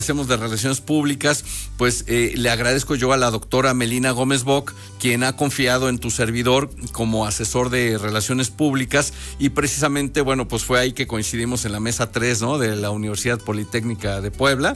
Hacemos de Relaciones Públicas, pues le agradezco yo a la doctora Melina Gómez Bock, quien ha confiado en tu servidor como asesor de Relaciones Públicas, y precisamente, bueno, pues fue ahí que coincidimos en la mesa 3, ¿no?, de la Universidad Politécnica de Puebla,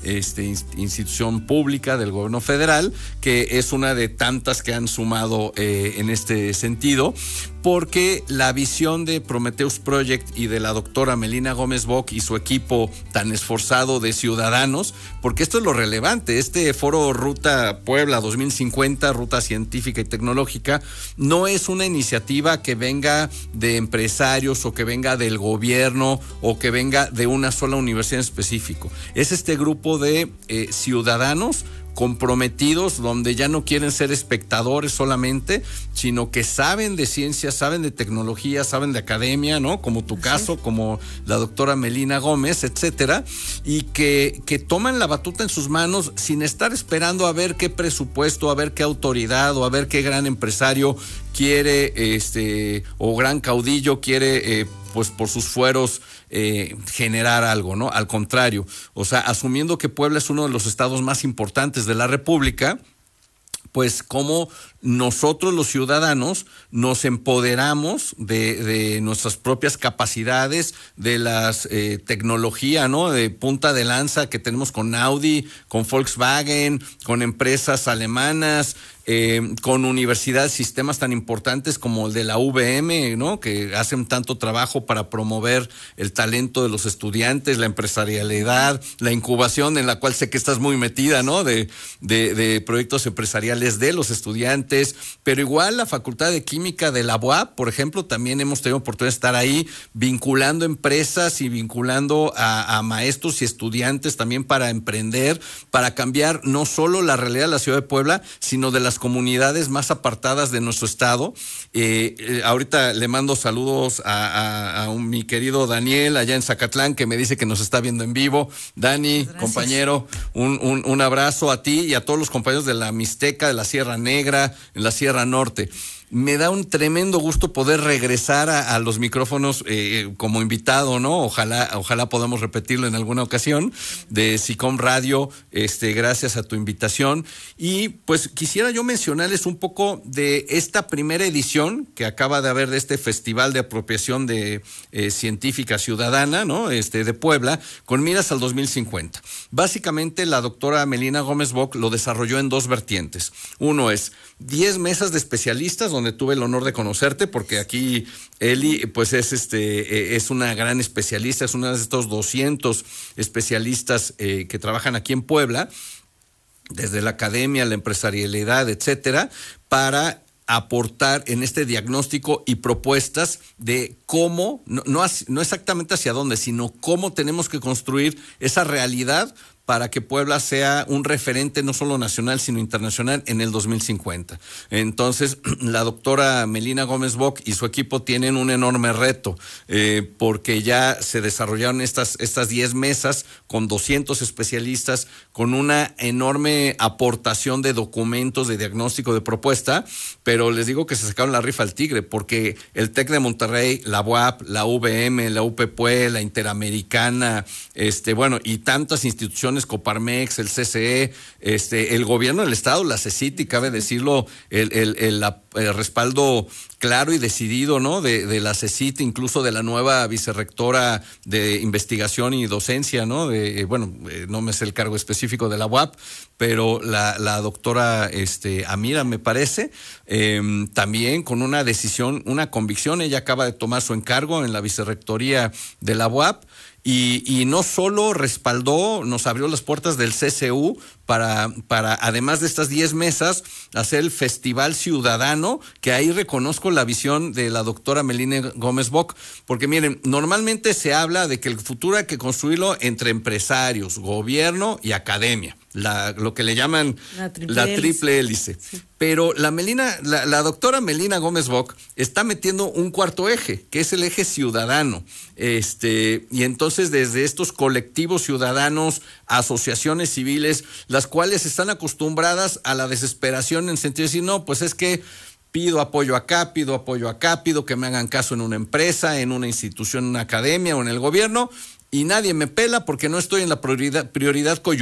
institución pública del gobierno federal, que es una de tantas que han sumado en este sentido, porque la visión de Prometheus Project y de la doctora Melina Gómez Bock y su equipo tan esforzado de ciudadanos, porque esto es lo relevante, este foro Ruta Puebla 2050, Ruta Científica y Tecnológica, no es una iniciativa que venga de empresarios o que venga del gobierno o que venga de una sola universidad en específico, es este grupo de ciudadanos comprometidos, donde ya no quieren ser espectadores solamente, sino que saben de ciencia, saben de tecnología, saben de academia, ¿no? Como tu caso, como la doctora Melina Gómez, etcétera, y que toman la batuta en sus manos sin estar esperando a ver qué presupuesto, a ver qué autoridad o a ver qué gran empresario quiere, o gran caudillo quiere, pues por sus fueros generar algo, ¿no? Al contrario, o sea, asumiendo que Puebla es uno de los estados más importantes de la República, pues como nosotros los ciudadanos nos empoderamos de nuestras propias capacidades, de las tecnología, ¿no?, de punta de lanza que tenemos con Audi, con Volkswagen, con empresas alemanas, con universidades, sistemas tan importantes como el de la UVM, ¿no?, que hacen tanto trabajo para promover el talento de los estudiantes, la empresarialidad, la incubación, en la cual sé que estás muy metida, ¿no?, de proyectos empresariales de los estudiantes, pero igual la Facultad de Química de la UAP, por ejemplo, también hemos tenido oportunidad de estar ahí vinculando empresas y vinculando a maestros y estudiantes también para emprender, para cambiar no solo la realidad de la ciudad de Puebla, sino de las comunidades más apartadas de nuestro estado. Ahorita le mando saludos a mi querido Daniel allá en Zacatlán, que me dice que nos está viendo en vivo. Dani, gracias, compañero, un abrazo a ti y a todos los compañeros de la Mixteca, de la Sierra Negra, en la Sierra Norte. Me da un tremendo gusto poder regresar a los micrófonos como invitado, ¿no? Ojalá podamos repetirlo en alguna ocasión de SICOM Radio, gracias a tu invitación. Y pues quisiera yo mencionarles un poco de esta primera edición que acaba de haber de este Festival de Apropiación de Científica Ciudadana, ¿no?, de Puebla, con miras al 2050. Básicamente la doctora Melina Gómez Bock lo desarrolló en dos vertientes. Uno es 10 mesas de especialistas, donde tuve el honor de conocerte, porque aquí Eli, pues es una gran especialista, es una de estos 200 especialistas que trabajan aquí en Puebla, desde la academia, la empresarialidad, etcétera, para aportar en este diagnóstico y propuestas de cómo, no exactamente hacia dónde, sino cómo tenemos que construir esa realidad para que Puebla sea un referente no solo nacional, sino internacional en el 2050. Entonces, la doctora Melina Gómez Bock y su equipo tienen un enorme reto, porque ya se desarrollaron estas 10 mesas con 200 especialistas, con una enorme aportación de documentos, de diagnóstico, de propuesta, pero les digo que se sacaron la rifa al tigre, porque el TEC de Monterrey, la UAP, la UVM, la UPPUE, la Interamericana, bueno, y tantas instituciones, Coparmex, el CCE, el gobierno del estado, la CECITI, cabe decirlo, el respaldo claro y decidido, ¿no?, de la CECITI, incluso de la nueva vicerrectora de investigación y docencia, ¿no?, no me sé el cargo específico de la UAP, pero la doctora Amira, me parece, también con una decisión, una convicción, ella acaba de tomar su encargo en la vicerrectoría de la UAP, y no solo respaldó, nos abrió las puertas del CCU para además de estas 10 mesas, hacer el Festival Ciudadano, que ahí reconozco la visión de la doctora Melina Gómez Bock, porque miren, normalmente se habla de que el futuro hay que construirlo entre empresarios, gobierno y academia, lo que le llaman la triple hélice. Sí. Pero la doctora Melina Gómez Bock está metiendo un cuarto eje, que es el eje ciudadano. Y entonces desde estos colectivos ciudadanos, asociaciones civiles, las cuales están acostumbradas a la desesperación en sentido de decir, no, pues es que pido apoyo acá, pido que me hagan caso en una empresa, en una institución, en una academia o en el gobierno, y nadie me pela porque no estoy en la prioridad coyuntural.